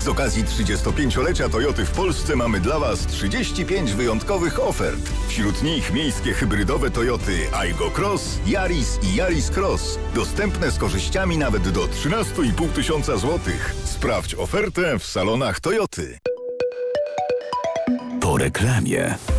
Z okazji 35-lecia Toyoty w Polsce mamy dla Was 35 wyjątkowych ofert. Wśród nich miejskie hybrydowe Toyoty Aygo Cross, Yaris i Yaris Cross. Dostępne z korzyściami nawet do 13,5 tysiąca złotych. Sprawdź ofertę w salonach Toyoty. Po reklamie.